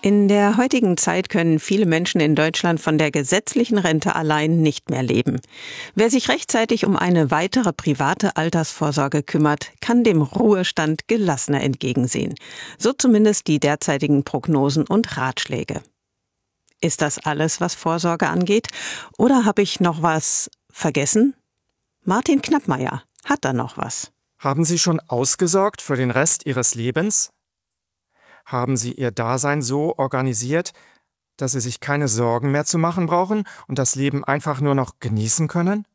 In der heutigen Zeit können viele Menschen in Deutschland von der gesetzlichen Rente allein nicht mehr leben. Wer sich rechtzeitig um eine weitere private Altersvorsorge kümmert, kann dem Ruhestand gelassener entgegensehen. So zumindest die derzeitigen Prognosen und Ratschläge. Ist das alles, was Vorsorge angeht? Oder habe ich noch was vergessen? Martin Knappmeier hat da noch was. Haben Sie schon ausgesorgt für den Rest Ihres Lebens? Haben Sie Ihr Dasein so organisiert, dass Sie sich keine Sorgen mehr zu machen brauchen und das Leben einfach nur noch genießen können?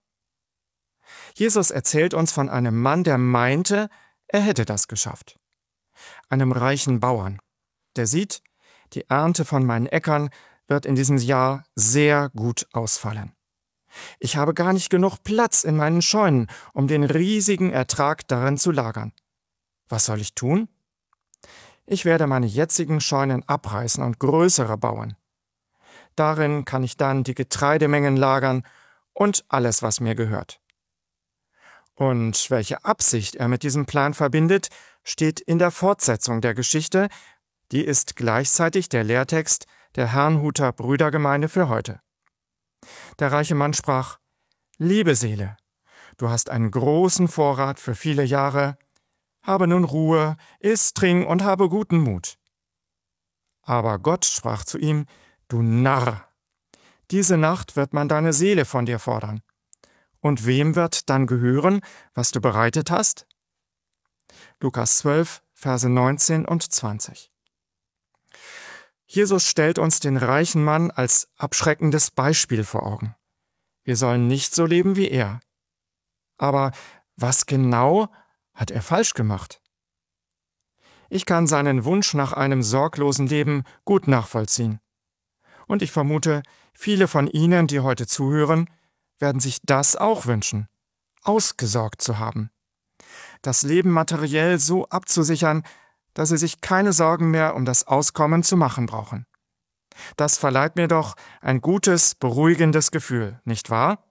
Jesus erzählt uns von einem Mann, der meinte, er hätte das geschafft. Einem reichen Bauern, der sieht, die Ernte von meinen Äckern wird in diesem Jahr sehr gut ausfallen. Ich habe gar nicht genug Platz in meinen Scheunen, um den riesigen Ertrag darin zu lagern. Was soll ich tun? Ich werde meine jetzigen Scheunen abreißen und größere bauen. Darin kann ich dann die Getreidemengen lagern und alles, was mir gehört. Und welche Absicht er mit diesem Plan verbindet, steht in der Fortsetzung der Geschichte. Die ist gleichzeitig der Lehrtext der Herrnhuter Brüdergemeinde für heute. Der reiche Mann sprach: Liebe Seele, du hast einen großen Vorrat für viele Jahre. Habe nun Ruhe, iss, trink und habe guten Mut. Aber Gott sprach zu ihm: Du Narr, diese Nacht wird man deine Seele von dir fordern. Und wem wird dann gehören, was du bereitet hast? Lukas 12, Verse 19 und 20. Jesus stellt uns den reichen Mann als abschreckendes Beispiel vor Augen. Wir sollen nicht so leben wie er. Aber was genau hat er falsch gemacht? Ich kann seinen Wunsch nach einem sorglosen Leben gut nachvollziehen. Und ich vermute, viele von Ihnen, die heute zuhören, werden sich das auch wünschen, ausgesorgt zu haben. Das Leben materiell so abzusichern, dass Sie sich keine Sorgen mehr um das Auskommen zu machen brauchen. Das verleiht mir doch ein gutes, beruhigendes Gefühl, nicht wahr?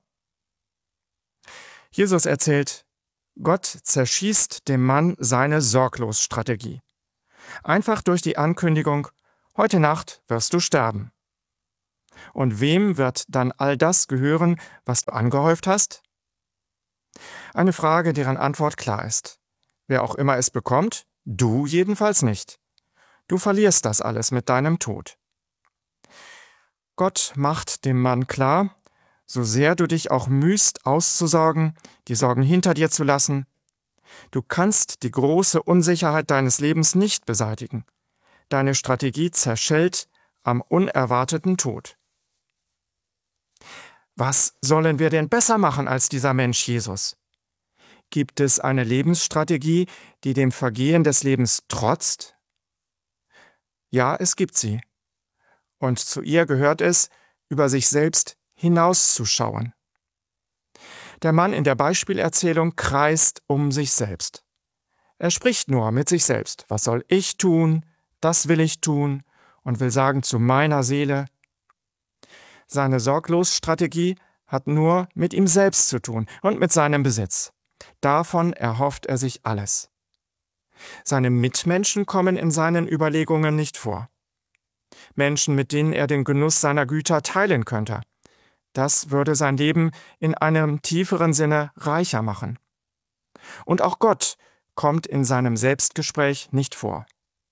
Jesus erzählt: Gott zerschießt dem Mann seine Sorglosstrategie. Einfach durch die Ankündigung: Heute Nacht wirst du sterben. Und wem wird dann all das gehören, was du angehäuft hast? Eine Frage, deren Antwort klar ist. Wer auch immer es bekommt, du jedenfalls nicht. Du verlierst das alles mit deinem Tod. Gott macht dem Mann klar: So sehr du dich auch mühst auszusorgen, die Sorgen hinter dir zu lassen, du kannst die große Unsicherheit deines Lebens nicht beseitigen. Deine Strategie zerschellt am unerwarteten Tod. Was sollen wir denn besser machen als dieser Mensch Jesus? Gibt es eine Lebensstrategie, die dem Vergehen des Lebens trotzt? Ja, es gibt sie. Und zu ihr gehört es, über sich selbst hinauszuschauen. Der Mann in der Beispielerzählung kreist um sich selbst. Er spricht nur mit sich selbst. Was soll ich tun? Das will ich tun. Und will sagen zu meiner Seele: Seine Sorglosstrategie hat nur mit ihm selbst zu tun und mit seinem Besitz. Davon erhofft er sich alles. Seine Mitmenschen kommen in seinen Überlegungen nicht vor. Menschen, mit denen er den Genuss seiner Güter teilen könnte. Das würde sein Leben in einem tieferen Sinne reicher machen. Und auch Gott kommt in seinem Selbstgespräch nicht vor.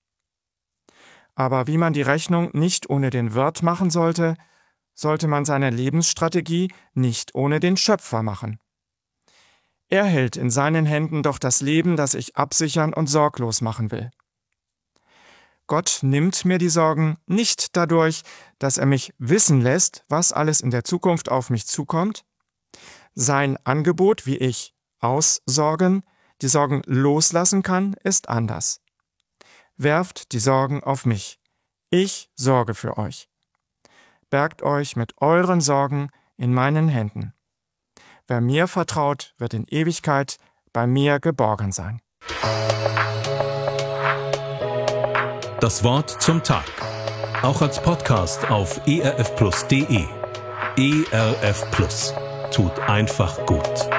Aber wie man die Rechnung nicht ohne den Wirt machen sollte, sollte man seine Lebensstrategie nicht ohne den Schöpfer machen. Er hält in seinen Händen doch das Leben, das ich absichern und sorglos machen will. Gott nimmt mir die Sorgen nicht dadurch, dass er mich wissen lässt, was alles in der Zukunft auf mich zukommt. Sein Angebot, wie ich aussorgen, die Sorgen loslassen kann, ist anders. Werft die Sorgen auf mich. Ich sorge für euch. Bergt euch mit euren Sorgen in meinen Händen. Wer mir vertraut, wird in Ewigkeit bei mir geborgen sein. Das Wort zum Tag. Auch als Podcast auf erfplus.de. ERF Plus. Tut einfach gut.